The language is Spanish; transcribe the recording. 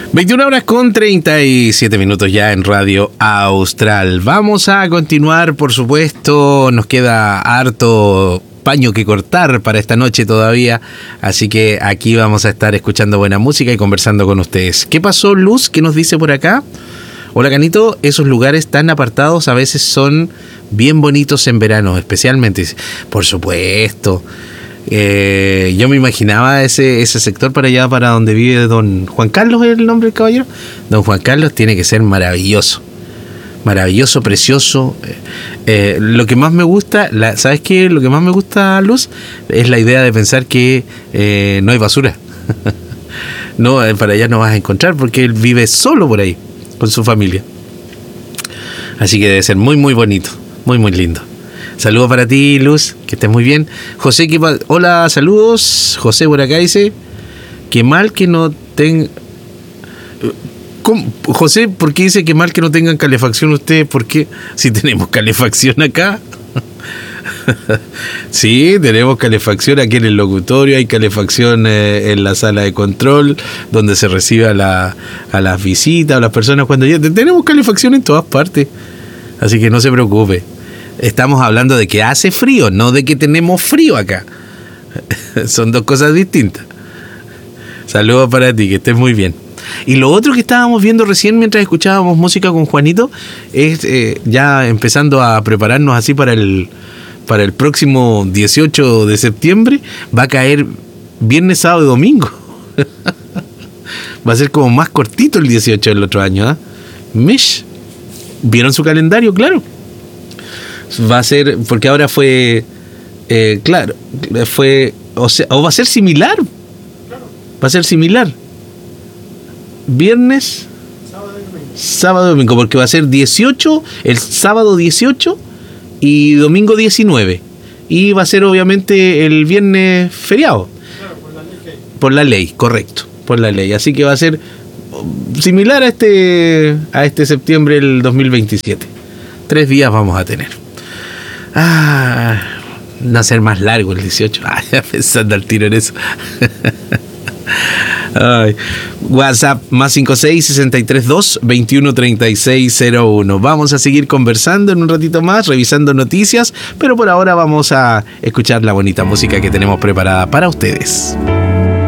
21 horas con 37 minutos ya en Radio Austral. Vamos a continuar, por supuesto. Nos queda harto paño que cortar para esta noche todavía. Así que aquí vamos a estar escuchando buena música y conversando con ustedes. ¿Qué pasó, Luz? ¿Qué nos dice por acá? Hola, Canito. Esos lugares tan apartados a veces son bien bonitos en verano, especialmente. Por supuesto. Yo me imaginaba ese sector para allá, para donde vive don Juan Carlos, ¿es el nombre del caballero? Don Juan Carlos tiene que ser maravilloso, precioso. Lo que más me gusta, ¿sabes qué? Lo que más me gusta, Luz, es la idea de pensar que no hay basura. No, para allá no vas a encontrar, porque él vive solo por ahí, con su familia. Así que debe ser muy, muy bonito, muy, muy lindo. Saludos para ti, Luz, que estés muy bien. José, hola, saludos. José por acá dice, qué mal que no tengan... José, ¿por qué dice que mal que no tengan calefacción ustedes? ¿Por qué? Si tenemos calefacción acá. Sí, tenemos calefacción aquí en el locutorio, hay calefacción en la sala de control, donde se recibe a las visitas, a las personas cuando llegan. Tenemos calefacción en todas partes, así que no se preocupe. Estamos hablando de que hace frío, no de que tenemos frío acá. Son dos cosas distintas. Saludos para ti, que estés muy bien. Y lo otro que estábamos viendo recién mientras escuchábamos música con Juanito es ya empezando a prepararnos así para el próximo 18 de septiembre. Va a caer viernes, sábado y domingo. Va a ser como más cortito el 18 del otro año, ¿eh? Mish, ¿vieron su calendario? Claro. Va a ser, porque ahora fue, claro, fue, o va a ser similar. Va a ser similar. Viernes, sábado y domingo, porque va a ser 18, el sábado 18 y domingo 19. Y va a ser obviamente el viernes feriado. Claro, por la ley, correcto, por la ley. Así que va a ser similar a este septiembre del 2027. 3 días vamos a tener. No ser más largo el 18. Ya pensando al tiro en eso. Ay. WhatsApp más 56-632-213601. Vamos a seguir conversando en un ratito más, revisando noticias, pero por ahora vamos a escuchar la bonita música que tenemos preparada para ustedes.